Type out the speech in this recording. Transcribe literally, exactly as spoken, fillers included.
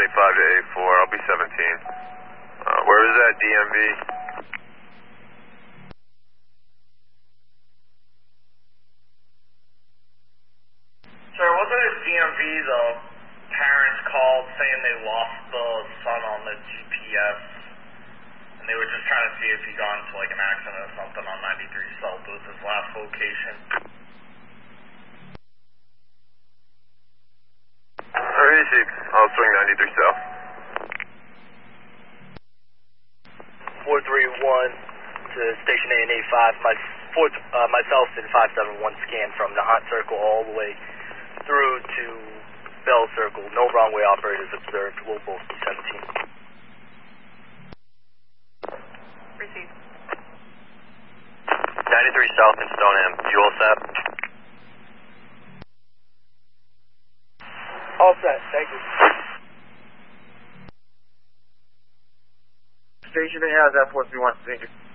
ninety-five to A four, I'll be seventeen. Uh, where is that, D M V? Sir, wasn't it D M V, the parents called saying they lost the son on the G P S, and they were just trying to see if he got into like an accident or something on ninety-three South was his last location? Alright, Chief. I'll swing ninety-three South. four three one to station A and A five, my, four, uh, myself and five seven one scan from Nahant Circle all the way through to Bell Circle. No wrong way operators observed. We'll both be seventeen. Receive. ninety-three South in Stoneham. You all set? All set. Thank you. Station A has that four three one. Thank you.